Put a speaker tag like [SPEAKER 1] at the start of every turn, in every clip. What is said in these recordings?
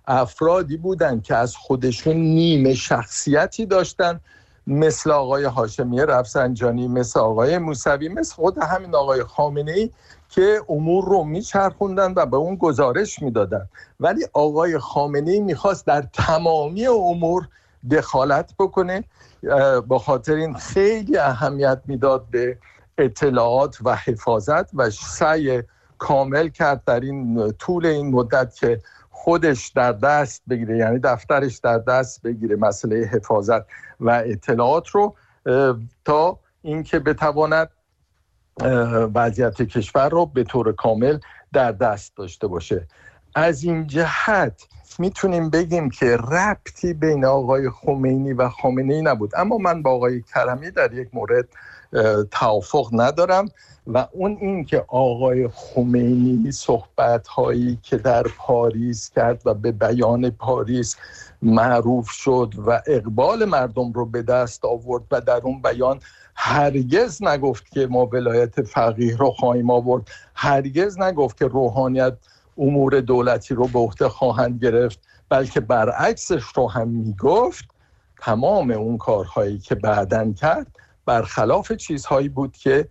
[SPEAKER 1] افرادی بودن که از خودشون نیمه شخصیتی داشتن، مثل آقای هاشمی رفسنجانی، مثل آقای موسوی، مثل خود همین آقای خامنه‌ای که امور رو میچرخوندن و به اون گزارش میدادن. ولی آقای خامنه‌ای میخواست در تمامی امور دخالت بکنه، با خاطر این خیلی اهمیت میداد به اطلاعات و حفاظت و سعی کامل کرد در این طول این مدت که خودش در دست بگیره، یعنی دفترش در دست بگیره مسئله حفاظت و اطلاعات رو، تا اینکه بتواند وضعیت کشور رو به طور کامل در دست داشته باشه. از این جهت میتونیم بگیم که ربطی بین آقای خمینی و خامنه‌ای نبود. اما من با آقای کرمی در یک مورد توافق ندارم و اون این که آقای خمینی صحبت‌هایی که در پاریس کرد و به بیان پاریس معروف شد و اقبال مردم رو به دست آورد و در اون بیان هرگز نگفت که ما ولایت فقیه رو خواهیم آورد، هرگز نگفت که روحانیت امور دولتی رو به عهده خواهند گرفت، بلکه برعکسش رو هم میگفت. تمام اون کارهایی که بعداً کرد برخلاف چیزهایی بود که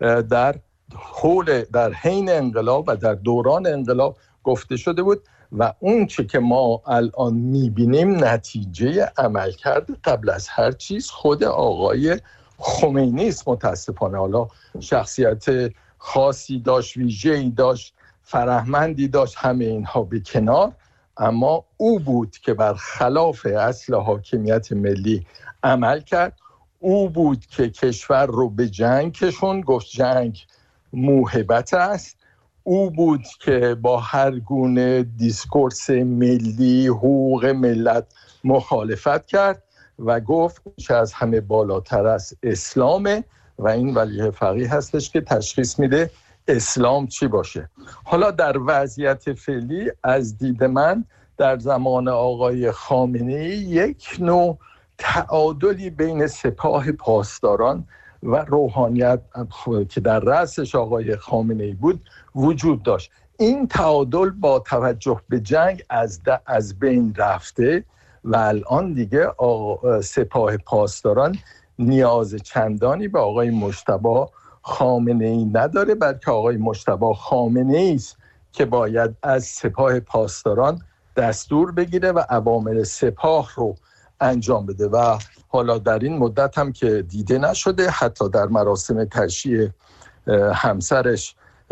[SPEAKER 1] در حین انقلاب و در دوران انقلاب گفته شده بود و اون چه که ما الان میبینیم نتیجه عملکرد قبل از هر چیز خود آقای خمینی است. متاسفانه حالا شخصیت خاصی داشت، ویژه‌ای داشت، فرهمندی داشت، همه اینها به کنار، اما او بود که برخلاف اصل حاکمیت ملی عمل کرد. او بود که کشور رو به جنگ کشوند، گفت جنگ موهبت است. او بود که با هر گونه دیسکورس ملی، حقوق ملت مخالفت کرد و گفت چه از همه بالاتر از اسلامه و این ولی فقیه هستش که تشخیص میده اسلام چی باشه. حالا در وضعیت فعلی از دید من در زمان آقای خامنه‌ای یک نوع تعادلی بین سپاه پاسداران و روحانیت که در رأسش آقای خامنه‌ای بود وجود داشت. این تعادل با توجه به جنگ از بین رفته و الان دیگه سپاه پاسداران نیاز چندانی به آقای مجتبی خامنه‌ای نداره، بلکه آقای مجتبی خامنه‌ای است که باید از سپاه پاسداران دستور بگیره و اوامر سپاه رو انجام بده. و حالا در این مدت هم که دیده نشده، حتی در مراسم تشییع همسرش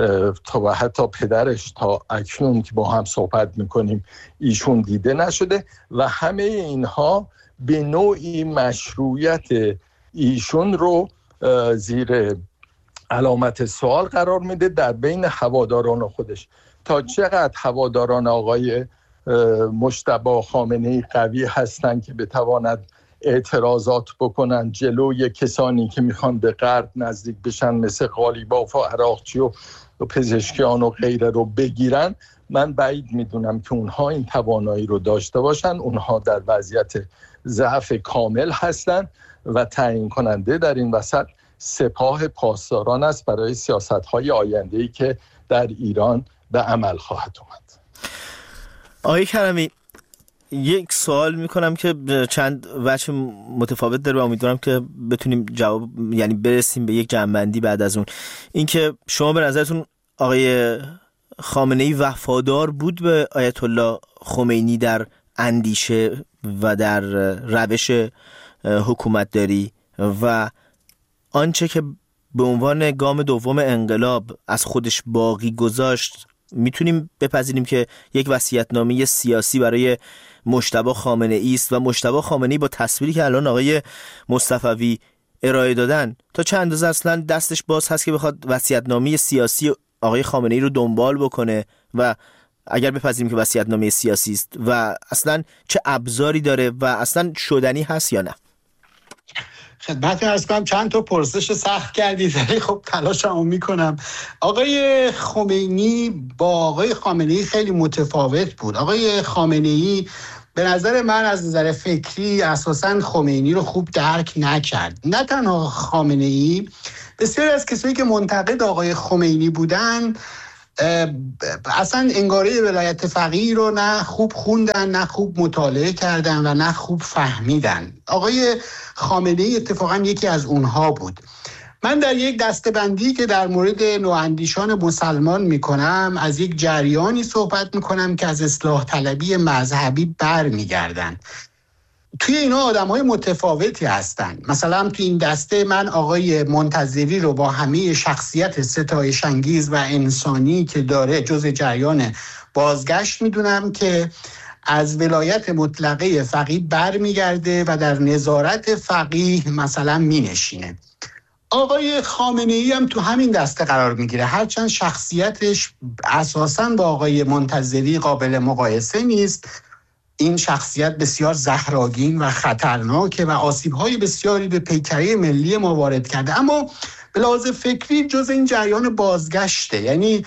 [SPEAKER 1] و حتی پدرش تا اکنون که با هم صحبت میکنیم ایشون دیده نشده و همه اینها به نوعی مشروعیت ایشون رو زیر علامت سوال قرار میده در بین هواداران خودش. تا چقدر هواداران آقای مجتبی خامنه‌ای قوی هستند که بتواند اعتراضات بکنن جلوی کسانی که میخوان به غرب نزدیک بشن مثل قالیباف و عراقچی و پزشکیان و غیره رو بگیرن، من بعید میدونم که اونها این توانایی رو داشته باشن. اونها در وضعیت ضعف کامل هستن و تعیین کننده در این وسط سپاه پاسداران است برای سیاست‌های آینده‌ای که در ایران به عمل خواهد اومد.
[SPEAKER 2] آقای کرمی، یک سوال میکنم که چند وجه متفاوت داره و امیدوارم که بتونیم جواب، یعنی برسیم به یک جمع‌بندی بعد از اون. اینکه شما به نظرتون آقای خامنه‌ای وفادار بود به آیت الله خمینی در اندیشه و در روش حکومتداری و آنچه که به عنوان گام دوم انقلاب از خودش باقی گذاشت، میتونیم بپذیریم که یک وصیت‌نامه سیاسی برای مجتبی خامنه‌ای است و مجتبی خامنه‌ای با تصویری که الان آقای مصطفوی ارائه دادن تا چند اندازه اصلا دستش باز هست که بخواد وصیت‌نامه سیاسی آقای خامنه‌ای رو دنبال بکنه و اگر بپذیریم که وصیت‌نامه سیاسی است و اصلا چه ابزاری داره و اصلا شدنی هست یا نه؟
[SPEAKER 3] خدمتتون عرض کنم چند تا پرسش سخت کردید، ولی خب تلاشمو میکنم. آقای خمینی با آقای خامنه‌ای خیلی متفاوت بود. آقای خامنه‌ای به نظر من از نظر فکری اساساً خمینی رو خوب درک نکرد. نه تنها خامنه‌ای، بسیاری از کسایی که منتقد آقای خمینی بودن اصلا انگاره ولایت فقیه رو نه خوب خوندن، نه خوب مطالعه کردن و نه خوب فهمیدن. آقای خامنه‌ای اتفاقا یکی از اونها بود. من در یک دسته‌بندی که در مورد نواندیشان مسلمان میکنم از یک جریانی صحبت میکنم که از اصلاح طلبی مذهبی برمیگردن. توی اینا آدم‌های متفاوتی هستن. مثلا توی این دسته من آقای منتظری رو با همه شخصیت ستایش‌انگیز و انسانی که داره جز جریان بازگشت میدونم که از ولایت مطلقه فقیه برمیگرده و در نظارت فقیه مثلا مینشینه. آقای خامنه‌ای هم تو همین دسته قرار میگیره، هرچند شخصیتش اساساً با آقای منتظری قابل مقایسه نیست. این شخصیت بسیار زهراگین و خطرناکه و آسیب‌های بسیاری به پیکره ملی ما وارد کرده، اما به لحاظ فکری جز این جریان بازگشته. یعنی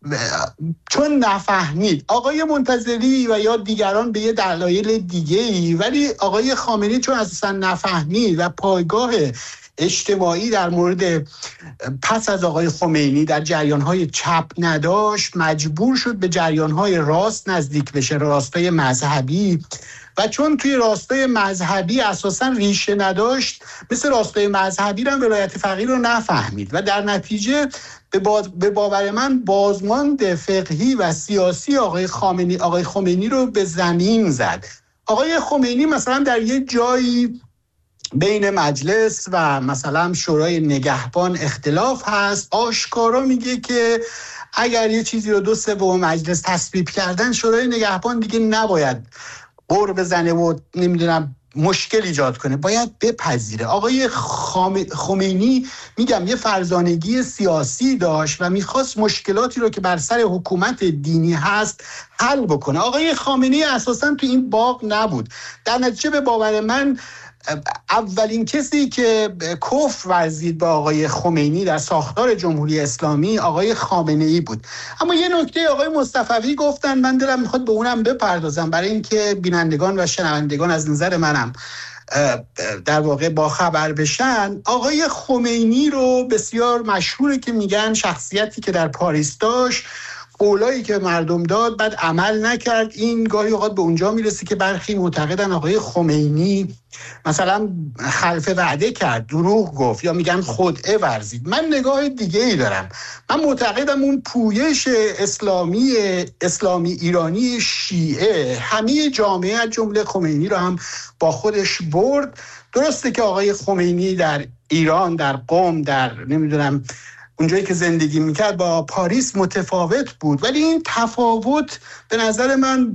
[SPEAKER 3] چون نفهمید آقای منتظری و یا دیگران به یه دلایل دیگه‌ای، ولی آقای خامنه‌ای چون اساساً نفهمید و پایگاه اجتماعی در مورد پس از آقای خمینی در جریان‌های چپ نداشت، مجبور شد به جریان‌های راست نزدیک بشه، راستای مذهبی. و چون توی راستای مذهبی اساساً ریشه نداشت، مثل راستای مذهبی هم ولایت فقیه رو نفهمید و در نتیجه به باور من بازماند فقهی و سیاسی آقای خمینی رو به زمین زد. آقای خمینی مثلا در یه جایی بین مجلس و مثلا شورای نگهبان اختلاف هست، آشکارا میگه که اگر یه چیزی رو 2/3 مجلس تصویب کردن، شورای نگهبان دیگه نباید قور بزنه و نمیدونم مشکل ایجاد کنه، باید بپذیره. آقای خمینی میگم یه فرزانگی سیاسی داشت و میخواست مشکلاتی رو که بر سر حکومت دینی هست حل بکنه. آقای خامنه‌ای اساساً تو این باغ نبود. در نتیجه به باور من اولین کسی که کفر ورزید با آقای خمینی در ساختار جمهوری اسلامی آقای خامنه‌ای بود. اما یه نکته آقای مصطفی گفتن، من دلم میخواد به اونم بپردازم برای اینکه بینندگان و شنوندگان از نظر منم در واقع با خبر بشن. آقای خمینی رو بسیار مشهوره که میگن شخصیتی که در پاریس داشت، قولایی که مردم داد بعد عمل نکرد. این گاهی اوقات به اونجا میرسه که برخی معتقدن آقای خمینی مثلا خلف وعده کرد، دروغ گفت، یا میگن خدعه ورزید. من نگاه دیگه ای دارم. من معتقدم اون پویش اسلامی ایرانی شیعه همه جامعه از جمله خمینی رو هم با خودش برد. درسته که آقای خمینی در ایران، در قم، در نمیدونم اونجایی که زندگی میکرد با پاریس متفاوت بود، ولی این تفاوت به نظر من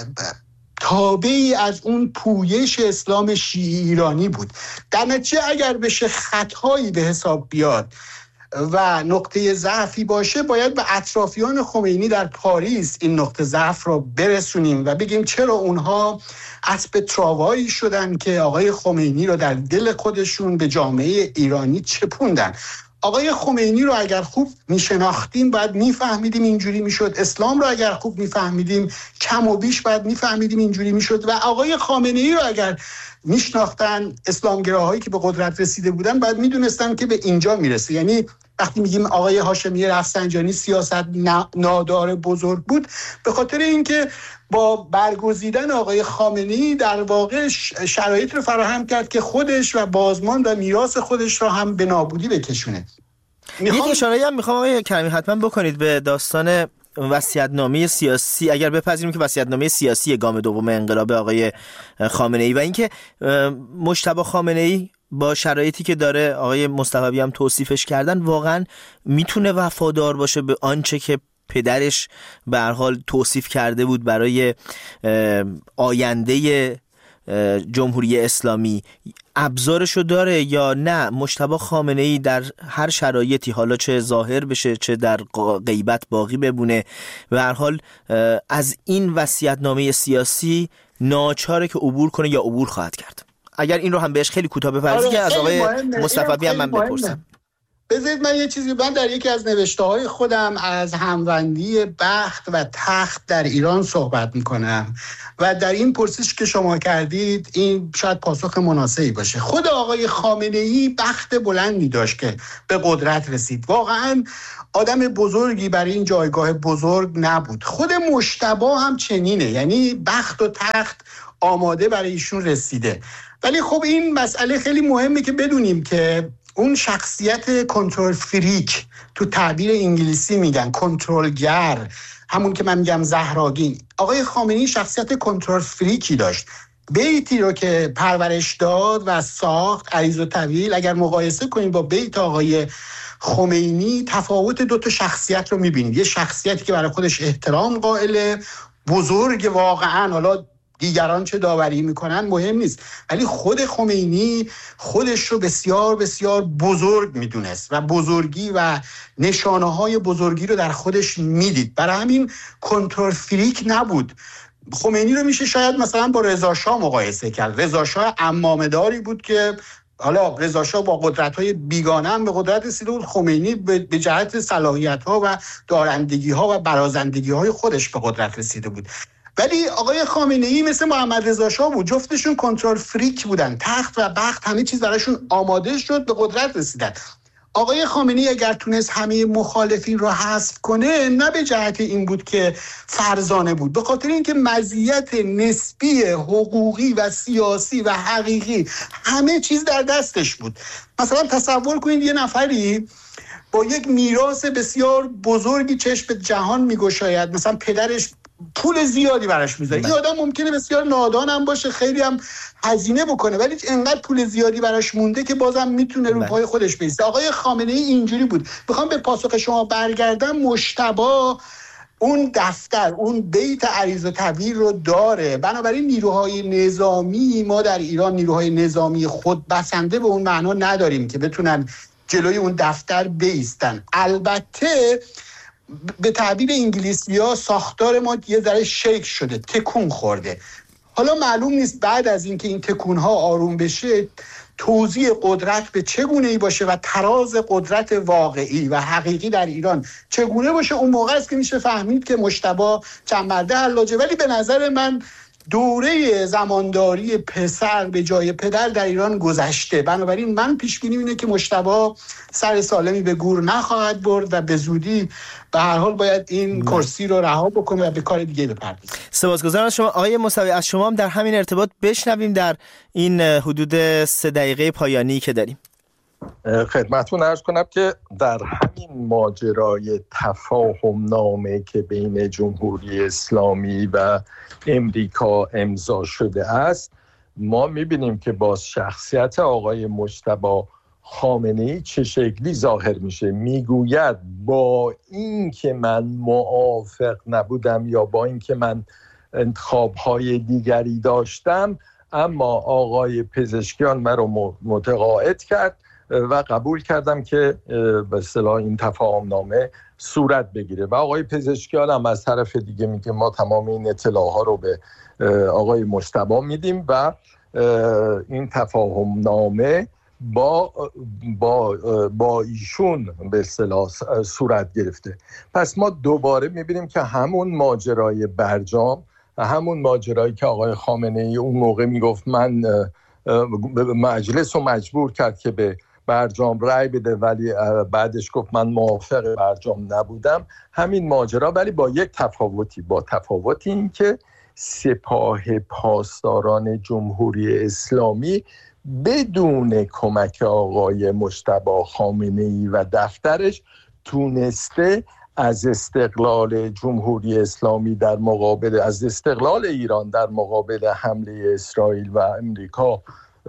[SPEAKER 3] تابعی از اون پویش اسلام شیعی ایرانی بود. در نتیجه اگر بشه خطایی به حساب بیاد و نقطه ضعفی باشه، باید به اطرافیان خمینی در پاریس این نقطه ضعف رو برسونیم و بگیم چرا اونها اسب تراوایی شدن که آقای خمینی رو در دل خودشون به جامعه ایرانی چپوندن. آقای خمینی رو اگر خوب میشناختیم باید میفهمیدیم اینجوری میشد. اسلام رو اگر خوب میفهمیدیم کم و بیش باید میفهمیدیم اینجوری میشد. و آقای خامنه‌ای رو اگر میشناختن اسلامگراهایی که به قدرت رسیده بودن باید میدونستن که به اینجا میرسه. یعنی وقتی میگیم آقای هاشمی رفسنجانی سیاست نادار بزرگ بود، به خاطر اینکه با برگزیدن آقای خامنه‌ای در واقع شرایط رو فراهم کرد که خودش و بازمان و میراث خودش رو هم به نابودی بکشونه.
[SPEAKER 2] یک اشاره هم میخوام آقای کریمی حتما بکنید به داستان وصیت‌نامه سیاسی، اگر بپذیریم که وصیت‌نامه سیاسی گام دوم انقلاب آقای خامنه‌ای و اینکه مجتبی خامنه‌ای با شرایطی که داره آقای مصطفی هم توصیفش کردن واقعا میتونه وفادار باشه به آنچه که پدرش به هر حال توصیف کرده بود برای آینده جمهوری اسلامی، ابزارشو داره یا نه؟ مجتبی خامنه‌ای در هر شرایطی، حالا چه ظاهر بشه چه در غیبت باقی بمونه، به هر حال از این وصیت‌نامه سیاسی ناچاره که عبور کنه یا عبور خواهد کرد. اگر این رو هم بهش خیلی کوتاه بپردازی که از آقای مصطفی هم من بپرسم.
[SPEAKER 3] بذارید من یه چیزی، من در یکی از نوشته‌های خودم از هموندی بخت و تخت در ایران صحبت میکنم و در این پرسش که شما کردید این شاید پاسخ مناسبی باشه. خود آقای خامنه‌ای بخت بلندی داشت که به قدرت رسید، واقعا آدم بزرگی برای این جایگاه بزرگ نبود. خود مجتبی هم چنینه، یعنی بخت و تخت آماده برای ایشون رسیده. ولی خب این مسئله خیلی مهمه که بدونیم که اون شخصیت کنترل فریک، تو تعبیر انگلیسی میگن کنترلگر، همون که من میگم زهراگین، آقای خامنه‌ای شخصیت کنترل فریکی داشت. بیتی رو که پرورش داد و ساخت عریض و طویل، اگر مقایسه کنیم با بیت آقای خمینی، تفاوت دو تا شخصیت رو میبینید. یه شخصیتی که برای خودش احترام قائله، بزرگ واقعا، حالا دیگران چه داوری میکنن مهم نیست، ولی خود خمینی خودش رو بسیار بسیار بزرگ میدونست و بزرگی و نشانه های بزرگی رو در خودش میدید. برای همین کنترل فریک نبود. خمینی رو میشه شاید مثلا با رضا شاه مقایسه کرد. رضا شاه عمامه‌داری بود که حالا رضا شاه با قدرت‌های بیگانه هم به قدرت رسیده بود، خمینی به جهت صلاحیت‌ها و دارندگی‌ها و برازندگی‌های خودش به قدرت رسیده بود. ولی آقای خامنه‌ای مثل محمد رضا شاه بود، جفتشون کنترل فریک بودن، تخت و بخت همه چیز براشون آماده شد، به قدرت رسیدن. آقای خامنه‌ای اگر تونست همه مخالفین رو حذف کنه، نه به جهت این بود که فرزانه بود، به خاطر اینکه مزیت نسبی حقوقی و سیاسی و حقیقی همه چیز در دستش بود. مثلا تصور کنید یه نفری با یک میراث بسیار بزرگی چشم به جهان میگشاید، مثلا پدرش پول زیادی براش میذاره. این آدم ممکنه بسیار نادان هم باشه، خیلی هم هزینه بکنه، ولی انقدر پول زیادی براش مونده که بازم میتونه رو پای خودش بیسته. آقای خامنه‌ای اینجوری بود. بخوام به پاسخ شما برگردم، مجتبی اون دفتر، اون بیت عریض و طویل رو داره. بنابراین نیروهای نظامی ما در ایران، نیروهای نظامی خود بسنده به اون معنا نداریم که بتونن جلوی اون دفتر بایستن. البته به تعبیر انگلیسی‌ها ساختار ما یه ذره شیک شده، تکون خورده. حالا معلوم نیست بعد از اینکه این تکون‌ها آروم بشه توزیع قدرت به چه گونه‌ای باشه و تراز قدرت واقعی و حقیقی در ایران چگونه باشه. اون موقع است که میشه فهمید که مجتبی چند مرده حلاجه. ولی به نظر من دوره زمانداری پسر به جای پدر در ایران گذشته. بنابراین من پیش بینی اینه که مجتبی سر سالمی به گور نخواهد برد و به زودی به هر حال باید این کرسی رو رها بکنه و به کار دیگه بپردازه.
[SPEAKER 2] سپاسگزارم از شما آقای موسوی. از شما هم در همین ارتباط بشنویم در این حدود 3 دقیقه پایانی که داریم.
[SPEAKER 1] خدمتتون عرض کنم که در همین ماجرای تفاهم نامه که بین جمهوری اسلامی و امریکا امضا شده است، ما میبینیم که باز شخصیت آقای مجتبی خامنه‌ای چه شکلی ظاهر میشه. میگوید با این که من موافق نبودم یا با این که من انتخاب‌های دیگری داشتم، اما آقای پزشکیان مرا متقاعد کرد و قبول کردم که به اصطلاح این تفاهم نامه صورت بگیره. و آقای پزشکیان هم از طرف دیگه میگه ما تمام این اطلاعها رو به آقای مجتبی میدیم و این تفاهم نامه با ایشون به اصطلاح صورت گرفته. پس ما دوباره میبینیم که همون ماجرای برجام، همون ماجرایی که آقای خامنه‌ای اون موقع میگفت من مجلس رو مجبور کرد که به برجام رأی بده، ولی بعدش گفت من موافق برجام نبودم، همین ماجرا، ولی با یک تفاوتی، با تفاوتی این که سپاه پاسداران جمهوری اسلامی بدون کمک آقای مجتبی خامنه‌ای و دفترش تونسته از استقلال جمهوری اسلامی در مقابل، از استقلال ایران در مقابل حمله اسرائیل و امریکا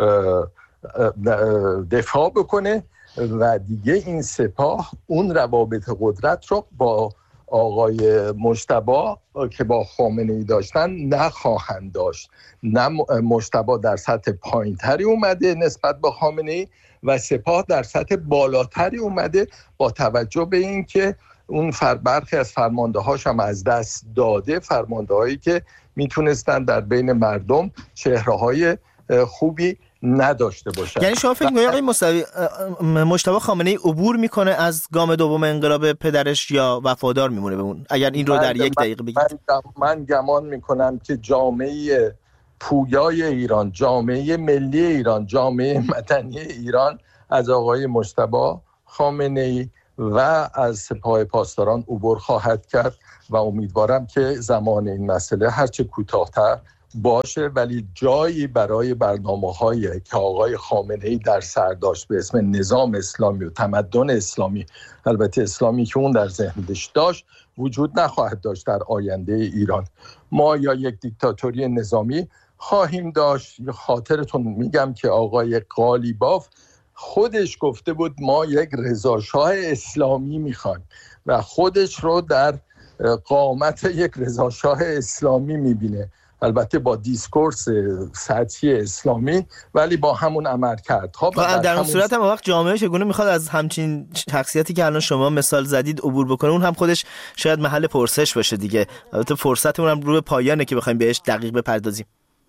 [SPEAKER 1] دفاع بکنه و دیگه این سپاه اون روابط قدرت رو با آقای مجتبی که با خامنه‌ای داشتن نخواهند داشت. نه مجتبی در سطح پایین‌تری اومده نسبت به خامنه‌ای و سپاه در سطح بالاتری اومده، با توجه به این که اون برخی از فرمانده‌هاش هم از دست داده، فرمانده‌هایی که میتونستن در بین مردم چهره‌های خوبی نداشته باشد.
[SPEAKER 2] یعنی شما فکر می‌کنید آقای مصطفی خامنه‌ای عبور میکنه از گام دوم انقلاب پدرش یا وفادار میمونه به اون؟ اگر این رو در یک دقیقه بگید.
[SPEAKER 1] من گمان میکنم که جامعه پویای ایران، جامعه ملی ایران، جامعه مدنی ایران از آقای مصطفی خامنه‌ای و از سپاه پاسداران عبور خواهد کرد و امیدوارم که زمان این مسئله هرچه کوتاه‌تر باشه، ولی جایی برای برنامه‌هایی که آقای خامنه‌ای در سر داشت به اسم نظام اسلامی و تمدن اسلامی، البته اسلامی که اون در ذهنش داشت، وجود نخواهد داشت در آینده ایران. ما یا یک دیکتاتوری نظامی خواهیم داشت. خاطرتون میگم که آقای قالیباف خودش گفته بود ما یک رضاشاه اسلامی میخوایم و خودش رو در قامت یک رضاشاه اسلامی میبینه، البته با دیسکورس سطحی اسلامی ولی با همون عملکردها.
[SPEAKER 2] در اون صورت هم وقت جامعه چگونه میخواد از همچین شخصیتی که الان شما مثال زدید عبور بکنه؟ اون هم خودش شاید محل پرسش باشه دیگه. البته فرصتمون هم رو به پایانه که بخوایم بهش دقیق بپردازیم.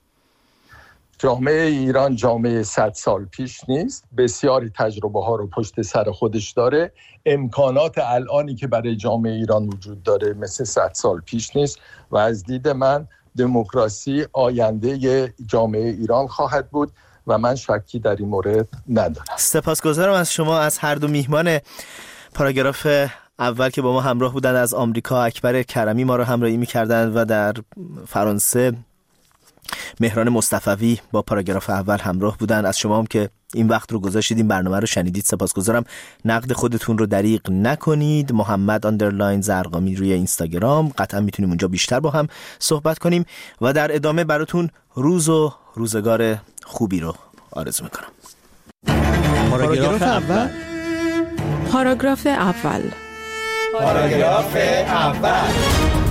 [SPEAKER 1] جامعه ایران جامعه 100 سال پیش نیست، بسیاری تجربه ها رو پشت سر خودش داره. امکانات الانی که برای جامعه ایران وجود داره مثل 100 سال پیش نیست و از دید من دموکراسی آینده جامعه ایران خواهد بود و من شکی در این مورد ندارم.
[SPEAKER 2] سپاسگزارم از شما، از هر دو میهمان پاراگراف اول که با ما همراه بودن. از آمریکا اکبر کرمی ما رو همراهی می‌کردند و در فرانسه مهران مصطفوی با پاراگراف اول همراه بودن. از شما هم که این وقت رو گذاشتید این برنامه رو شنیدید سپاسگزارم. نقد خودتون رو دریغ نکنید. محمد _زرقامی روی اینستاگرام، قطعا میتونیم اونجا بیشتر با هم صحبت کنیم و در ادامه براتون روز و روزگار خوبی رو آرزو میکنم.
[SPEAKER 4] پاراگراف اول.
[SPEAKER 5] پاراگراف اول.
[SPEAKER 4] پاراگراف اول.